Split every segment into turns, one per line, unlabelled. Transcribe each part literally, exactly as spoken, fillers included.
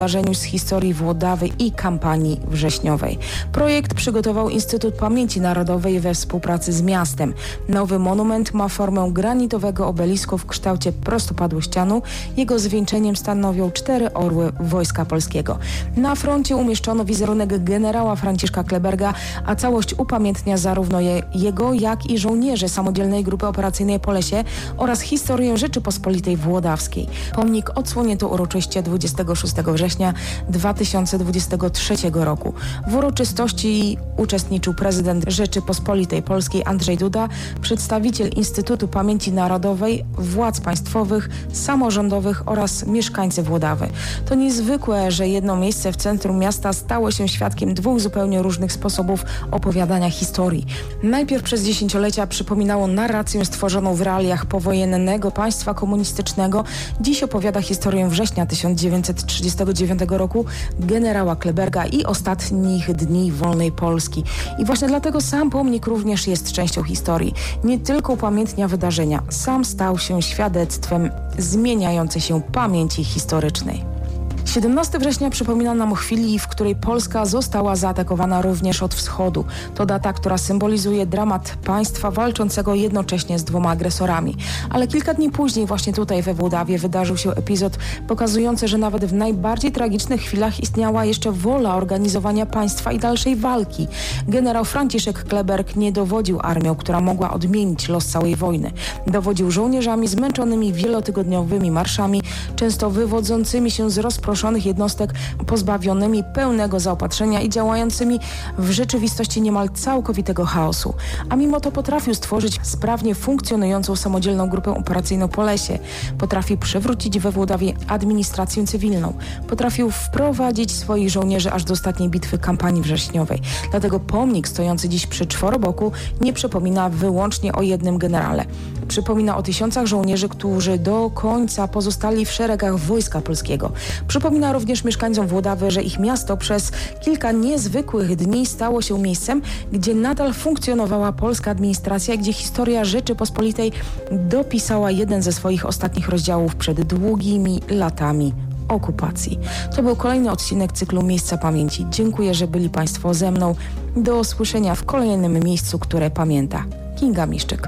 wydarzeniu z historii Włodawy i kampanii wrześniowej. Projekt przygotował Instytut Pamięci Narodowej we współpracy z miastem. Nowy monument ma formę granitowego obelisku w kształcie prostopadłościanu. Jego zwieńczeniem stanowią cztery orły Wojska Polskiego. Na froncie umieszczono wizerunek generała Franciszka Kleberga, a całość upamiętnia zarówno je, jego, jak i żołnierzy Samodzielnej Grupy Operacyjnej Polesie oraz historię Rzeczypospolitej Włodawskiej. Pomnik odsłonięto uroczyście dwudziestego szóstego września dwa tysiące dwudziestego trzeciego roku. W uroczystości uczestniczył prezydent Rzeczypospolitej Polskiej Andrzej Duda, przedstawiciel Instytutu Pamięci Narodowej, władz państwowych, samorządowych oraz mieszkańcy Włodawy. To niezwykłe, że jedno miejsce w centrum miasta stało się świadkiem dwóch zupełnie różnych sposobów opowiadania historii. Najpierw przez dziesięciolecia przypominało narrację stworzoną w realiach powojennego państwa komunistycznego. Dziś opowiada historię września tysiąc dziewięćset trzydziestego dziewiątego roku, generała Kleberga i ostatnich dni wolnej Polski. I właśnie dlatego sam pomnik również jest częścią historii. Nie tylko upamiętnia wydarzenia, sam stał się świadectwem zmieniającej się pamięci historycznej. siedemnastego września przypomina nam o chwili, w której Polska została zaatakowana również od wschodu. To data, która symbolizuje dramat państwa walczącego jednocześnie z dwoma agresorami. Ale kilka dni później, właśnie tutaj we Włodawie, wydarzył się epizod pokazujący, że nawet w najbardziej tragicznych chwilach istniała jeszcze wola organizowania państwa i dalszej walki. Generał Franciszek Kleberg nie dowodził armią, która mogła odmienić los całej wojny. Dowodził żołnierzami zmęczonymi wielotygodniowymi marszami, często wywodzącymi się z rozproszonych jednostek, pozbawionymi pełnego zaopatrzenia i działającymi w rzeczywistości niemal całkowitego chaosu. A mimo to potrafił stworzyć sprawnie funkcjonującą samodzielną grupę operacyjną Polesie. Potrafił przywrócić we Włodawie administrację cywilną. Potrafił wprowadzić swoich żołnierzy aż do ostatniej bitwy kampanii wrześniowej. Dlatego pomnik stojący dziś przy Czworoboku nie przypomina wyłącznie o jednym generale. Przypomina o tysiącach żołnierzy, którzy do końca pozostali w szeregach Wojska Polskiego. Przypomina również mieszkańcom Włodawy, że ich miasto przez kilka niezwykłych dni stało się miejscem, gdzie nadal funkcjonowała polska administracja, gdzie historia Rzeczypospolitej dopisała jeden ze swoich ostatnich rozdziałów przed długimi latami okupacji. To był kolejny odcinek cyklu Miejsca Pamięci. Dziękuję, że byli Państwo ze mną. Do usłyszenia w kolejnym miejscu, które pamięta. Kinga Miszczyk.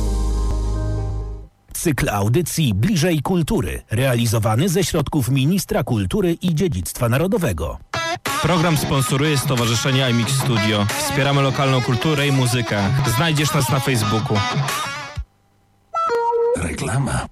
Cykl audycji Bliżej Kultury, realizowany ze środków Ministra Kultury i Dziedzictwa Narodowego.
Program sponsoruje Stowarzyszenie I M I X Studio. Wspieramy lokalną kulturę i muzykę. Znajdziesz nas na Facebooku.
Reklama.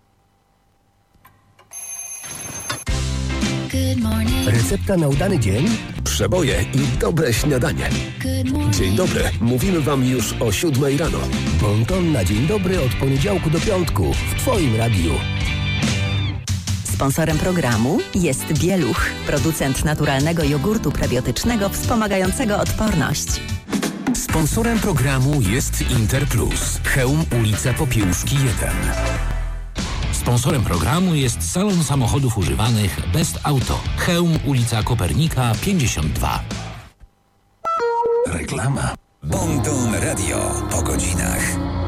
Recepta na udany dzień? Przeboje i dobre śniadanie. Dzień dobry, mówimy Wam już o siódmej rano. Bon ton na dzień dobry od poniedziałku do piątku w Twoim radiu.
Sponsorem programu jest Bieluch, producent naturalnego jogurtu prebiotycznego wspomagającego odporność.
Sponsorem programu jest Interplus, Chełm, ulica Popiełuszki jeden. Sponsorem programu jest salon samochodów używanych Best Auto, Chełm, ulica Kopernika pięćdziesiąt dwa.
Reklama.
Bon ton Radio po godzinach.